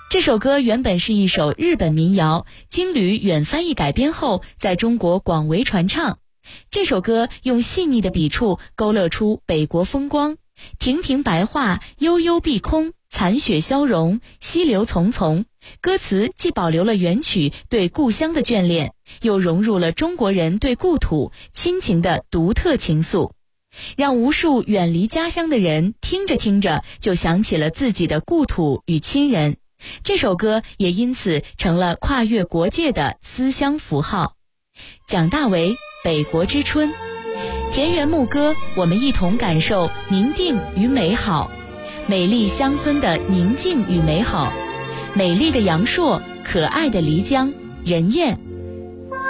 这首歌原本是一首日本民谣，经吕远翻译改编后，在中国广为传唱。这首歌用细腻的笔触勾勒出北国风光，亭亭白桦，悠悠碧空，残雪消融，溪流淙淙。歌词既保留了原曲对故乡的眷恋，又融入了中国人对故土亲情的独特情愫，让无数远离家乡的人听着听着就想起了自己的故土与亲人。这首歌也因此成了跨越国界的思乡符号。蒋大为，北国之春。田园牧歌，我们一同感受宁静与美好，美丽乡村的宁静与美好，美丽的阳朔，可爱的漓江，人艳